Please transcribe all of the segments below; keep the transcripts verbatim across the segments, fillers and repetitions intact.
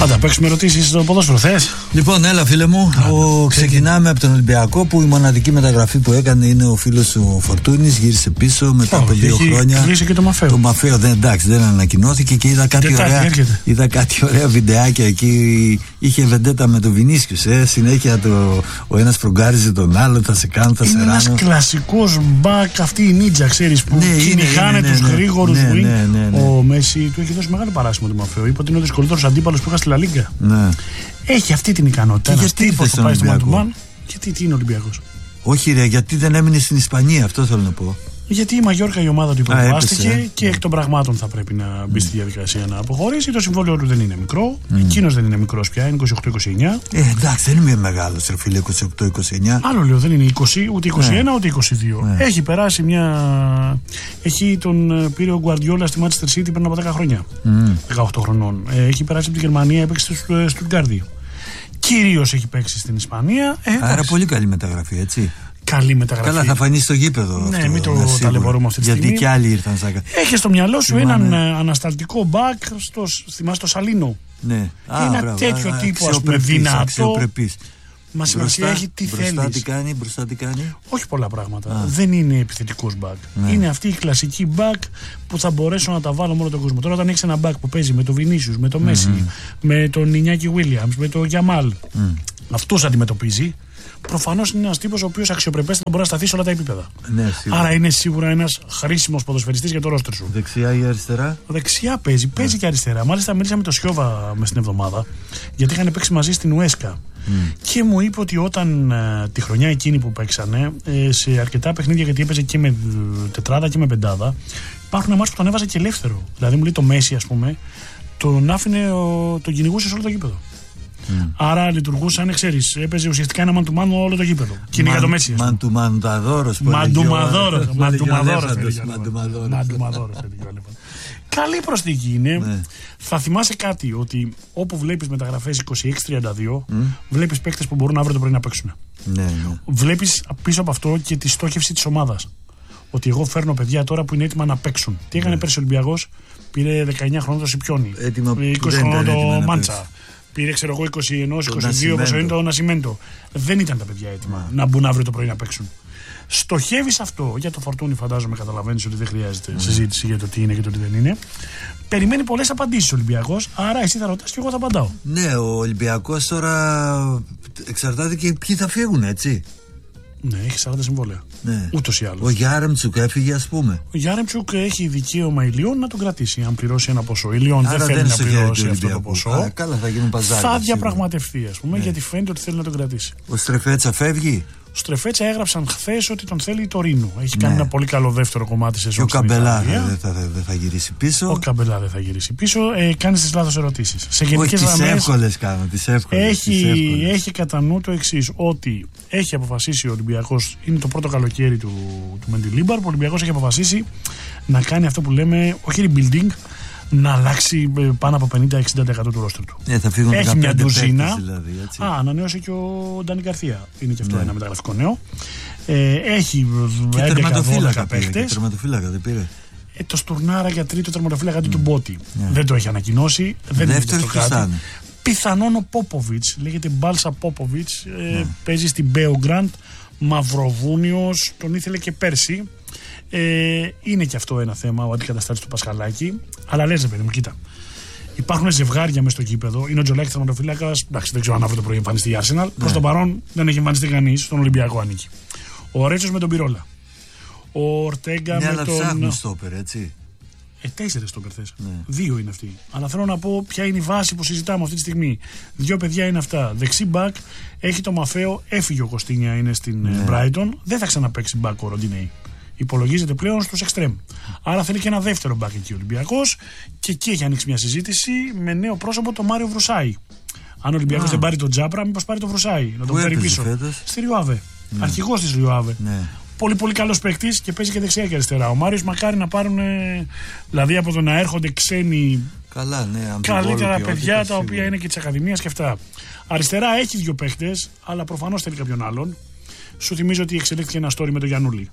Άντα, παίξουμε ερωτήσεις στο ποδόσφαιρο, θες? Λοιπόν, έλα φίλε μου. Άντε, ο, ξεκινάμε από τον Ολυμπιακό, που η μοναδική μεταγραφή που έκανε είναι ο φίλος του Φορτούνης. Γύρισε πίσω μετά από δύο χρόνια. Κλείσει και το Μαφέο. Το Μαφέο δεν, εντάξει, δεν ανακοινώθηκε και είδα κάτι, ωραία, είδα κάτι ωραία βιντεάκια εκεί. Είχε βεντέτα με τον Βινίσιους. Ε, συνέχεια το, ο ένας φρουγκάριζε τον άλλο. Θα σε κάνω, θα σε ράνω. Είναι ένας κλασικός μπακ, αυτή η νίτζα, ξέρεις, που ναι, κυνηγάνε ναι, ναι, τους ναι, γρήγορους. Ναι, ναι, ναι, ναι. Ο Μέση του έχει δώσει μεγάλο παράσημο του Μαφέο. Είπε ότι είναι ο δυσκολότερος αντίπαλος που είχα στη Λα Λίγκα. Ναι. Έχει αυτή την ικανότητα. Και γιατί ήρθε στον Ολυμπιακό? Γιατί τι είναι Ολυμπιακός? Όχι ρε, γιατί δεν έμεινε στην Ισπανία, αυτό θέλω να πω. Γιατί η Μαγιόρκα, η ομάδα του υποβιβάστηκε και εκ των πραγμάτων θα πρέπει να μπει στη διαδικασία να αποχωρήσει. Το συμβόλαιο του δεν είναι μικρό. Mm. Εκείνος δεν είναι μικρός πια, είναι είκοσι οκτώ είκοσι εννιά. Ε, εντάξει, δεν είναι μεγάλο ρε φίλε, είκοσι οκτώ είκοσι εννιά. Άλλο λέω, δεν είναι είκοσι, ούτε είκοσι ένα, ούτε είκοσι δύο. Έχει περάσει μια. Έχει τον πήρε ο Γκουαρντιόλα στη Manchester City πριν από δέκα χρόνια. Mm. δεκαοκτώ χρονών. Έχει περάσει από τη Γερμανία, έπαιξε στο Στουτγκάρδι. Κυρίως έχει παίξει στην Ισπανία. Ε, Άρα πολύ καλή μεταγραφή, έτσι. Καλή μεταγραφή. Καλά, θα φανεί στο γήπεδο. Ναι, αυτό, μην το ταλαιπωρούμε αυτή τη γιατί στιγμή. Γιατί και άλλοι ήρθαν σαν. Έχει στο μυαλό σου έναν ανασταλτικό μπακ, στο, θυμάσαι το Σαλίνο. Ναι. Α, ένα μπράβο, τέτοιο α, τύπο, ας πούμε, δυνατό. Μα σημασία έχει τι θέλει. Μπροστά τι κάνει, μπροστά τι κάνει. Όχι πολλά πράγματα. Α. Δεν είναι επιθετικός μπακ. Ναι. Είναι αυτή η κλασική μπακ που θα μπορέσω να τα βάλω μόνο τον κόσμο. Τώρα, όταν έχει ένα μπακ που παίζει με τον Βινίσιους, με τον mm-hmm. Μέση, με τον Ινιάκη Βίλιαμς, με τον Γιαμάλ, mm. αυτούς αντιμετωπίζει. Προφανώς είναι ένας τύπος ο οποίος αξιοπρεπέστατα μπορεί να σταθεί σε όλα τα επίπεδα. Ναι, άρα είναι σίγουρα ένας χρήσιμος ποδοσφαιριστής για το ρόστερ σου. Δεξιά ή αριστερά? Δεξιά παίζει, παίζει yeah. και αριστερά. Μάλιστα μίλησα με τον Σιώβα μες την εβδομάδα, γιατί είχαν παίξει μαζί στην Ουέσκα. Mm. Και μου είπε ότι όταν ε, τη χρονιά εκείνη που παίξανε, ε, σε αρκετά παιχνίδια, γιατί έπαιζε και με τετράδα και με πεντάδα, υπάρχουν μάτς που τον έβαζε και ελεύθερο. Δηλαδή μου λέει το Μέση, ας πούμε, τον άφηνε, ο, τον κυνηγούσε σε όλο το γήπεδο. Mm. Άρα λειτουργούσαν, ξέρεις, έπαιζε ουσιαστικά ένα μαντουμάνο όλο το γήπεδο. Κυνηγά το Μέση. Μαντουμανταδόρος. Μαντουμαδόρος. Μαντουμαδόρος. Καλή προσθήκη είναι. Ναι. Θα θυμάσαι κάτι, ότι όπου βλέπεις μεταγραφές είκοσι έξι τριάντα δύο, mm. βλέπεις παίκτες που μπορούν αύριο το πρωί να παίξουν. Ναι, ναι. Βλέπεις πίσω από αυτό και τη στόχευση της ομάδας. Ότι εγώ φέρνω παιδιά τώρα που είναι έτοιμα να παίξουν. Τι έκανε ναι. πέρσι ο Ολυμπιακός? Πήρε δεκαεννιά χρόνων το Σιπιόνι, είκοσι χρόνων το Μάντσα. Πήρε, ξέρω εγώ, είκοσι ένα είκοσι δύο πόσο είναι το Νασιμέντο. Δεν ήταν τα παιδιά έτοιμα yeah. να μπουν αύριο το πρωί να παίξουν. Στοχεύεις αυτό. Για το Φορτούνι, φαντάζομαι, καταλαβαίνεις ότι δεν χρειάζεται mm. συζήτηση για το τι είναι και το τι δεν είναι. Περιμένει πολλές απαντήσεις ο Ολυμπιακός. Άρα εσύ θα ρωτάς και εγώ θα απαντάω. Ναι, ο Ολυμπιακός τώρα εξαρτάται και ποιοι θα φύγουν, έτσι. Ναι, έχει σαράντα συμβόλαια. Ναι. Ούτως ή άλλως. Ο Γιάρεμτσουκ έφυγε, ας πούμε. Ο Γιάρεμτσουκ έχει δικαίωμα η Λιόν να τον κρατήσει, αν πληρώσει ένα ποσό. Η Λιόν δεν θέλει να πληρώσει αυτό το ποσό. Α, καλά, θα γίνουν παζάρια. Θα διαπραγματευτεί, ας πούμε, ναι. γιατί φαίνεται ότι θέλει να τον κρατήσει. Ο Στρεφέτσα φεύγει. Ο Στρεφέτσα έγραψαν χθες ότι τον θέλει το Ρήνο. Έχει κάνει ναι. ένα πολύ καλό δεύτερο κομμάτι σε ζωή. Ο Καμπελά δεν θα, θα, θα γυρίσει πίσω. Ο Καμπελά δεν θα γυρίσει πίσω. Ε, Κάνει τις λάθος ερωτήσεις. Σε γενικές γραμμές. Τις εύκολες κάνω. Τις εύκολες, έχει, τις εύκολες. έχει κατά νου το εξής. Ότι έχει αποφασίσει ο Ολυμπιακός. Είναι το πρώτο καλοκαίρι του, του Μεντιλίμπαρ. Ο Ολυμπιακός έχει αποφασίσει να κάνει αυτό που λέμε, όχι rebuilding, να αλλάξει πάνω από πενήντα με εξήντα τοις εκατό του ρόστερ του. Yeah, θα φύγουν έχει μια ντουζίνα. Δηλαδή, Α, ανανέωσε και ο Ντάνι Γκαρθία. Είναι και αυτό yeah. ένα μεταγραφικό νέο. Ε, έχει έντεκα δώδεκα παίχτες. Και τερματοφύλακα δεν πήρε. Ε, το Στουρνάρα για τρίτο τερματοφύλακα mm. του Μπότι. Yeah. Δεν το έχει ανακοινώσει. Δεν δεύτερος ποιος θα είναι? Πιθανόν ο Πόποβιτς. Λέγεται Μπάλσα Πόποβιτς. Ε, yeah. Παίζει στην Μπέογκραντ. Μαυροβούνιος. Τον ήθελε και πέρσι. Ε, είναι και αυτό ένα θέμα, ο αντικαταστάτης του Πασχαλάκη. Αλλά λες, παιδί μου, κοίτα. Υπάρχουν ζευγάρια μες στο γήπεδο. Είναι ο Τζολάκης τερματοφύλακας. Εντάξει, δεν ξέρω αν αύριο το πρωί εμφανιστεί η Arsenal. Προς το παρόν δεν έχει εμφανιστεί κανείς. Στον Ολυμπιακό ανήκει. Ο Ρέτσος με τον Πυρόλα. Ο Ορτέγκα ναι, με αλλά τον. Ψάχνουν στόπερ, έτσι. Ε, τέσσερις στόπερ θες. Ναι. Δύο είναι αυτοί. Αλλά θέλω να πω ποια είναι η βάση που συζητάμε αυτή τη στιγμή. Δύο παιδιά είναι αυτά. Δεξί μπακ έχει το Μαφέο. Έφυγε ο Κωστίνια, είναι στην ναι. Brighton. Δεν θα ξαναπαίξει μπακ ο Ροντινέη. Υπολογίζεται πλέον στους εξτρέμ. Άρα θέλει και ένα δεύτερο μπακ εκεί ο Ολυμπιακός. Και εκεί έχει ανοίξει μια συζήτηση με νέο πρόσωπο, τον Μάριο Βρουσάη. Αν ο Ολυμπιακός δεν πάρει τον Τζάπρα, μήπως πάρει τον Βρουσάη. Να τον φέρει πίσω. Φέτος? Στη Ριουάβε. Ναι. Αρχηγός της Ριουάβε. Ναι. Πολύ πολύ καλός παίκτης και παίζει και δεξιά και αριστερά. Ο Μάριος μακάρι να πάρουν. Δηλαδή από το να έρχονται ξένοι. Καλά, ναι, καλύτερα παιδιά τα σίγουρα. οποία είναι και της Ακαδημίας και αυτά. Αριστερά έχει δύο παίκτες, αλλά προφανώς θέλει κάποιον άλλον. Σου θυμίζω ότι εξελίχθηκε ένα story με τον Γιαννούλη.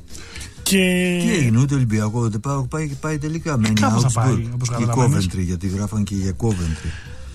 Και... Τι έγινε, ούτε Ολυμπιακό, ούτε πάει, πάει, πάει τελικά. Ε, μένει κάπου θα πάει, όπως και Coventry, γιατί γράφαν και για Coventry.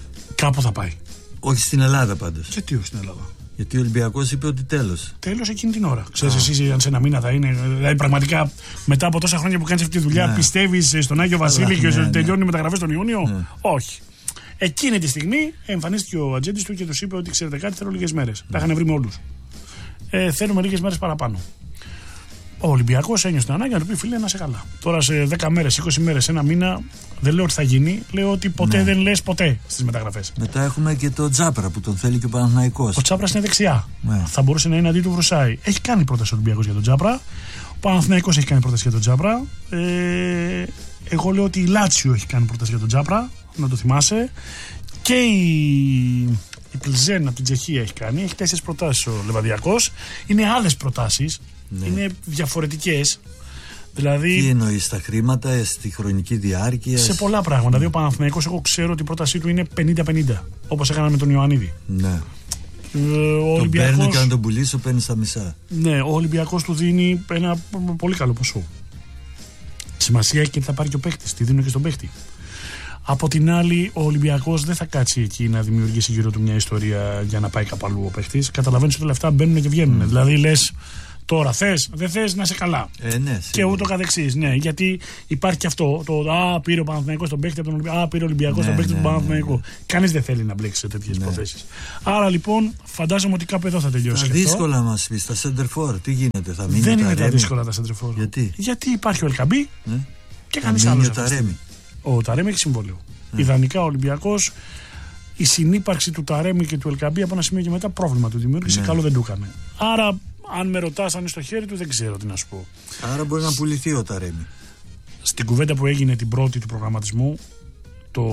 Κάπου θα πάει. Όχι στην Ελλάδα πάντως. Γιατί όχι στην Ελλάδα? Γιατί ο Ολυμπιακός είπε ότι τέλος. Τέλος εκείνη την ώρα. Ξέρεις εσύ αν σε ένα μήνα θα είναι. Δηλαδή πραγματικά μετά από τόσα χρόνια που κάνεις αυτή τη δουλειά, ναι. πιστεύεις στον Άγιο Βασίλη και ναι, τελειώνει ναι. οι μεταγραφές τον Ιούνιο? Ναι. Όχι. Εκείνη τη στιγμή εμφανίστηκε ο ατζέντης του και τους είπε ότι ξέρετε κάτι, θέλω λίγες μέρες. Ναι. Τα είχαν βρει με όλους. Ε, θέλουμε λίγες μέρες παραπάνω. Ο Ολυμπιακός ένιωσε την ανάγκη να του πει: φίλε, να σε καλά. Τώρα σε δέκα μέρες, είκοσι μέρες, ένα μήνα, δεν λέω ότι θα γίνει. Λέω ότι ποτέ ναι. δεν λες ποτέ στις μεταγραφές. Μετά έχουμε και τον Τζάπρα που τον θέλει και ο Παναθηναϊκός. Ο Τζάπρας είναι δεξιά. Ναι. Θα μπορούσε να είναι αντί του Βρουσάη. Έχει κάνει πρόταση ο Ολυμπιακός για τον Τζάπρα. Ο Παναθηναϊκός έχει κάνει πρόταση για τον Τζάπρα. Ε, εγώ λέω ότι η Λάτσιο έχει κάνει πρόταση για τον Τζάπρα. Να το θυμάσαι. Και η, η Πλζέν από την Τσεχία έχει κάνει. Έχει τέσσερις προτάσεις ο Λεβαδιακός. Είναι άλλες προτάσεις. Ναι. Είναι διαφορετικές. Δηλαδή, τι εννοείς, στα χρήματα, στη χρονική διάρκεια? Σε πολλά πράγματα. Δηλαδή, ο Παναθηναϊκός, εγώ ξέρω ότι η πρότασή του είναι πενήντα πενήντα. Όπως έκαναν με τον Ιωαννίδη. Ναι. Ε, ο τον Ολυμπιακός, παίρνει και αν τον πουλήσει, παίρνει στα μισά. Ναι, ο Ολυμπιακός του δίνει ένα πολύ καλό ποσό. Σημασία έχει και τι θα πάρει και ο παίχτης. Τι δίνω και στον παίχτη. Από την άλλη, ο Ολυμπιακός δεν θα κάτσει εκεί να δημιουργήσει γύρω του μια ιστορία για να πάει κάπου αλλού ο παίχτης. Καταλαβαίνεις ότι τα λεφτά μπαίνουν και βγαίνουν. Mm. Δηλαδή, λες. Τώρα θες, δεν θες, να είσαι καλά. Ε, ναι, και ούτω καθεξής. Ναι, γιατί υπάρχει και αυτό. Το Α, πήρε ο Παναθηναϊκός τον παίκτη από τον Ολυμπιακό. Α, πήρε ο Ολυμπιακός ναι, τον παίκτη ναι, του Παναθηναϊκού. Ναι, ναι. Κανείς δεν θέλει να μπλέξει σε τέτοιες ναι. υποθέσεις. Άρα λοιπόν, φαντάζομαι ότι κάπου εδώ θα τελειώσει. Τα δύσκολα μας πει, στα center for, τι γίνεται, θα μείνει? Δεν είναι τα δύσκολα τα center for. Γιατί? Γιατί υπάρχει ο Ελκαμπή ναι. και κανείς άλλος. Ο Ταρέμι. Ο Ταρέμι έχει συμβόλαιο. Ναι. Ιδανικά ο Ολυμπιακός. Η συνύπαρξη του Ταρέμι και του Ελκαμπή από ένα σημείο και μετά πρόβλημα του δημιούργησε. Ναι. Καλό δεν του έκανε. Άρα. Αν με ρωτάς αν είναι στο χέρι του, δεν ξέρω τι να σου πω. Άρα μπορεί να πουληθεί ο Ταρέμι. Στην κουβέντα που έγινε την πρώτη του προγραμματισμού, το,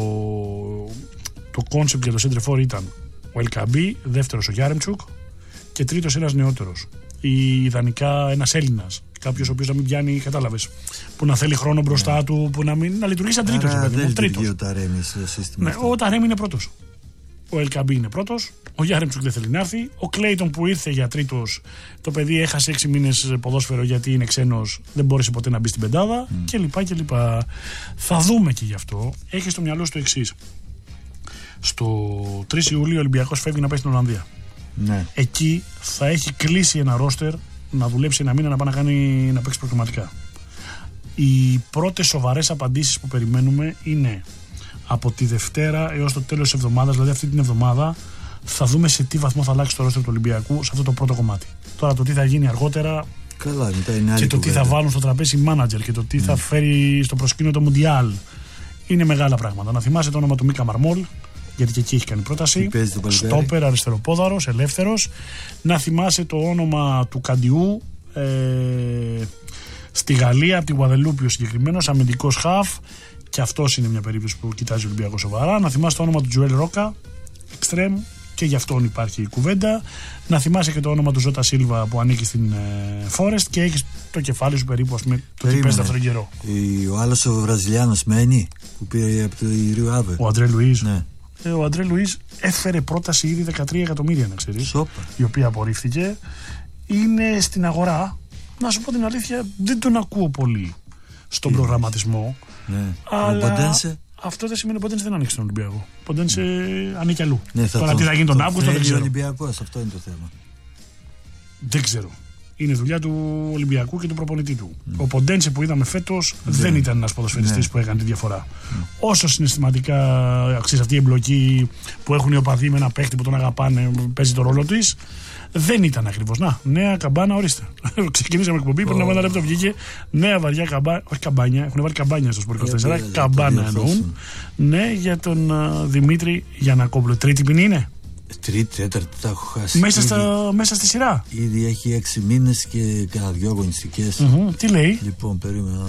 το concept για το center for ήταν ο Ελκαμπή, δεύτερος ο Γιάρεμτσουκ και τρίτος ένας νεότερος. Ή ιδανικά ένας Έλληνας. Κάποιος ο οποίος να μην πιάνει, κατάλαβες. Που να θέλει χρόνο μπροστά yeah. του, που να, μην, να λειτουργεί σαν τρίτος. Άρα δεν λειτουργεί ο Ταρέμι στο σύστημα. Ναι, ο Ταρέμι είναι πρώτος. Ο Ελκαμπή είναι πρώτος. Ο Γιάρεμτσουκ δεν θέλει να έρθει. Ο Κλέιτον που ήρθε για τρίτος, το παιδί έχασε έξι μήνες ποδόσφαιρο γιατί είναι ξένος, δεν μπόρεσε ποτέ να μπει στην πεντάδα mm. κλπ. κλπ. Θα δούμε και γι' αυτό. Έχει στο μυαλό σου το εξής. Στο τρεις Ιουλίου ο Ολυμπιακός φεύγει να πάει στην Ολλανδία. Ναι. Εκεί θα έχει κλείσει ένα ρόστερ να δουλέψει ένα μήνα να πάει να, κάνει, να παίξει προκριματικά. Οι πρώτες σοβαρές απαντήσεις που περιμένουμε είναι από τη Δευτέρα έως το τέλος της εβδομάδας, δηλαδή αυτή την εβδομάδα, θα δούμε σε τι βαθμό θα αλλάξει το ρόστερ του Ολυμπιακού σε αυτό το πρώτο κομμάτι. Τώρα το τι θα γίνει αργότερα. Καλά, είναι και το τι θα βάλουν στο τραπέζι μάνατζερ και το τι mm. θα φέρει στο προσκήνιο το Μουντιάλ. Είναι μεγάλα πράγματα. Να θυμάσαι το όνομα του Μίκα Μαρμόλ, γιατί και εκεί έχει κάνει πρόταση. Στόπερ, αριστεροπόδαρος, ελεύθερος. Να θυμάσαι το όνομα του Καντιού ε, στη Γαλλία, από τη Γουαδελούπη ο συγκεκριμένος, αμυντικός χαφ. Και αυτό είναι μια περίπτωση που κοιτάζει ο Ολυμπιακός σοβαρά. Να θυμάσαι το όνομα του Τζουέλ Ρόκα, εξτρέμ, και γι' αυτόν υπάρχει η κουβέντα. Να θυμάσαι και το όνομα του Ζώτα Σίλβα που ανήκει στην Φόρεστ ε, και έχει το κεφάλι σου περίπου, ας πούμε, το τι παίζει αυτόν τον καιρό. Η, ο άλλος ο Βραζιλιάνος Μένι που πήρε από το Ρίο Άβε. Ο Αντρέ Λουίζ. Ναι. Ε, ο Αντρέ Λουίζ έφερε πρόταση ήδη δεκατρία εκατομμύρια, να ξέρεις. Η οποία απορρίφθηκε. Είναι στην αγορά. Να σου πω την αλήθεια, δεν τον ακούω πολύ στον είναι. προγραμματισμό. Ναι. Αλλά αυτό δεν σημαίνει ότι Ποντένσε δεν ανήκει στον Ολυμπιακό. Ποντένσε ναι. ανήκει αλλού. Ναι, τώρα τι θα γίνει τον Αύγουστο δεν ξέρω. Ο Ολυμπιακός, αυτό είναι το θέμα. Δεν ξέρω. Είναι δουλειά του Ολυμπιακού και του προπονητή του. Mm. Ο Ποντένσε που είδαμε φέτος mm. δεν ήταν ένας ποδοσφαιριστής mm. που έκανε τη διαφορά. Mm. Όσο συναισθηματικά αξίζει αυτή η εμπλοκή που έχουν οι οπαδοί με ένα παίχτη που τον αγαπάνε, παίζει το ρόλο της. Δεν ήταν ακριβώς. Να, νέα καμπάνα, ορίστε. Ξεκινήσαμε εκπομπή, πριν από ένα λεπτό βγήκε νέα βαριά καμπάνα. Όχι καμπάνια, έχουν βάλει καμπάνια στο Σπορ είκοσι τέσσερα. Καμπάνα εννοούν. Ναι, για τον uh, Δημήτρη Γιαννακόπουλο. Τρίτη ποινή είναι. Τρίτη, τέταρτη, τα έχω χάσει. Μέσα, στα, μέσα στη σειρά. Ήδη έχει έξι μήνες και κάνα δυο αγωνιστικές. Mm-hmm. Τι λέει. Λοιπόν, περίμενα.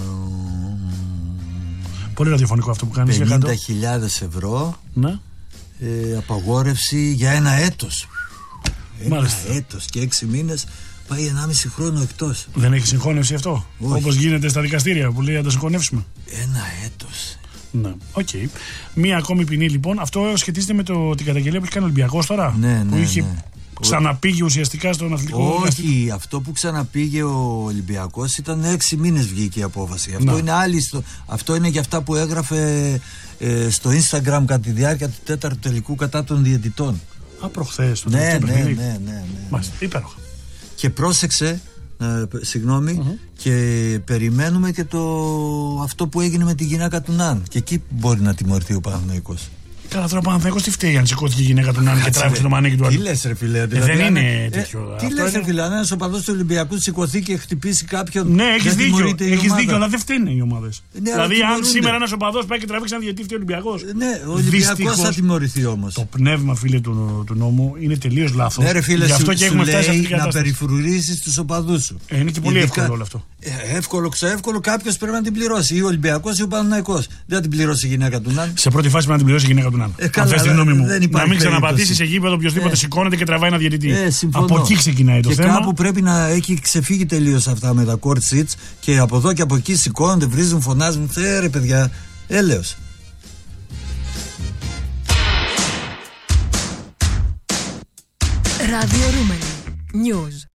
Πολύ ραδιοφωνικό αυτό που κάνεις. πενήντα χιλιάδες ευρώ. Ναι. Ε, απαγόρευση για ένα έτος. Ένα Μάλιστα. έτος και έξι μήνες πάει ενάμιση χρόνο εκτός. Δεν έχει συγχώνευση αυτό? Όπως γίνεται στα δικαστήρια που λέει να τα συγχωνεύσουμε. Ένα έτος. Ναι, οκ. Okay. Μία ακόμη ποινή λοιπόν. Αυτό σχετίζεται με το, την καταγγελία που έχει κάνει ο Ολυμπιακός τώρα. Ναι, που ναι, είχε ναι. Ξαναπήγε ουσιαστικά στον αθλητικό. Όχι, αυτό που ξαναπήγε ο Ολυμπιακός ήταν έξι μήνες βγήκε η απόφαση. Αυτό, είναι, άλλη στο, αυτό είναι για αυτά που έγραφε ε, στο Instagram κατά τη διάρκεια του τέταρτου τελικού κατά των διαιτητών. Α, προχθές. Ναι, ναι, ναι, ναι, ναι, ναι. Μάλιστα, υπέροχα. Και πρόσεξε, ε, συγγνώμη, mm-hmm. και περιμένουμε και το, αυτό που έγινε με τη γυναίκα του Ναν. Και εκεί μπορεί να τιμωρηθεί ο Παναθηναϊκός. Καλά, τώρα ο Παναθηναϊκός τι φταίει αν σηκώθηκε η γυναίκα του Ναν και τράβηξε το μανίκι του άλλου. Τι λες ρε φίλε, δηλαδή, ε, δεν είναι τέτοιο. Ε, τι λες ρε φίλε, αν ένας οπαδός του Ολυμπιακού σηκωθεί και χτυπήσει κάποιον. Ναι, έχεις δίκιο, έχεις δίκιο, αλλά δεν φταίνε οι ομάδες. Ναι, δηλαδή, αν σήμερα ένας οπαδός πάει και τραβήξει ένα διαιτητή, φταίει ο Ολυμπιακός. Ναι, ο Ολυμπιακός θα τιμωρηθεί όμως. Το πνεύμα, φίλε, του, του νόμου είναι τελείως λάθος. Ναι, ρε φίλε, γι' αυτό και έχουμε φτάσει σε αυτή την κατάσταση. Να περιφρουρήσεις τους οπαδούς σου. Ε, είναι και πολύ Ειδικά, εύκολο όλο αυτό. Ε, εύκολο, ξαεύκολο, κάποιος πρέπει να την πληρώσει. Ή ο Ολυμπιακός ή ο Παναθηναϊκός. Δεν θα την πληρώσει η γυναίκα του Ναν. Σε πρώτη φάση πρέπει να την πληρώσει η γυναίκα του Ναν. Ε, καλά, αν θες τη γνώμη μου. Να μην ξαναπατήσει σε γήπεδο οποιοδήποτε ε. σηκώνεται και τραβάει ένα διαιτητή. Ε, από εκεί ξεκινάει το και θέμα. Και κάπου πρέπει να έχει ξεφύγει τελείως αυτά με τα court seats και από εδώ και από εκεί σηκώνονται, βρίζουν, φωνάζουν. Φέρε παιδιά, έλεος. Radio Roumanie News.